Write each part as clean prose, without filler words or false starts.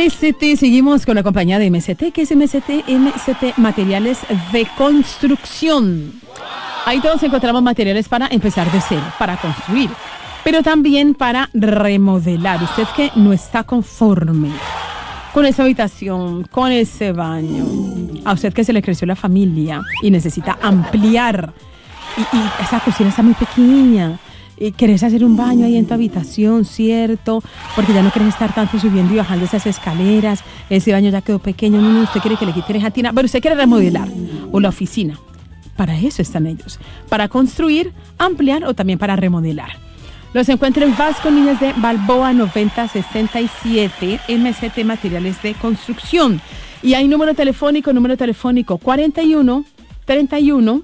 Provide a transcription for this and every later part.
MST, seguimos con la compañía de MST. ¿Qué es MST? MST, materiales de construcción. Ahí todos encontramos materiales para empezar de cero, para construir, pero también para remodelar. Usted que no está conforme con esa habitación, con ese baño, a usted que se le creció la familia y necesita ampliar, y esa cocina está muy pequeña, y querés hacer un baño ahí en tu habitación, ¿cierto? Porque ya no querés estar tanto subiendo y bajando esas escaleras, ese baño ya quedó pequeño, no, usted quiere que le quiten esa tina, pero usted quiere remodelar, o la oficina. Para eso están ellos, para construir, ampliar o también para remodelar. Los encuentro en Vasco Núñez de Balboa 9067, MST Materiales de Construcción. Y hay número telefónico 41 31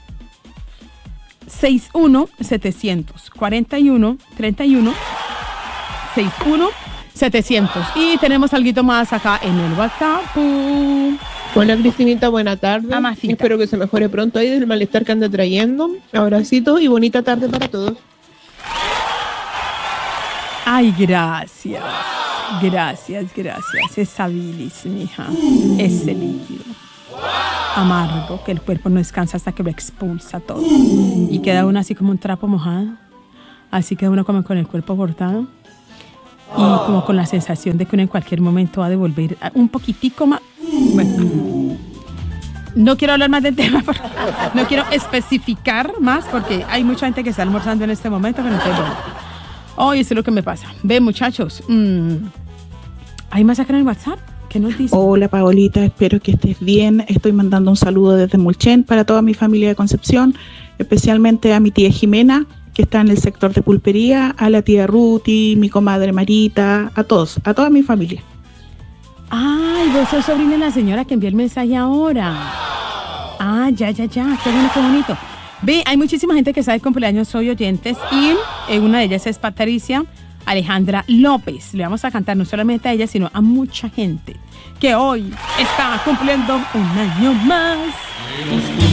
61 700, 41 31 61 700. Y tenemos algo más acá en el WhatsApp. Hola Cristinita, buena tarde. Mamacita. Espero que se mejore pronto ahí del malestar que anda trayendo. Abracito y bonita tarde para todos. Ay, gracias. Gracias. Esa bilis, mija. Ese líquido amargo que el cuerpo no descansa hasta que lo expulsa todo. Y queda uno así como un trapo mojado. Así queda uno como con el cuerpo cortado. Y como con la sensación de que uno en cualquier momento va a devolver un poquitico más. Bueno, no quiero hablar más del tema, no quiero especificar más porque hay mucha gente que está almorzando en este momento que no tengo. Hoy eso es lo que me pasa. Ve, muchachos, ¿hay más acá en el WhatsApp? ¿Qué nos dice? Hola Paolita, espero que estés bien. Estoy mandando un saludo desde Mulchen para toda mi familia de Concepción, especialmente a mi tía Jimena, que está en el sector de pulpería, a la tía Ruti, mi comadre Marita, a todos, a toda mi familia. Ay, vos sos sobrina de la señora que envió el mensaje ahora. Ah, ya, qué bonito. Ve, hay muchísima gente que está de cumpleaños hoy, oyentes, y una de ellas es Patricia Alejandra López. Le vamos a cantar no solamente a ella, sino a mucha gente que hoy está cumpliendo un año más.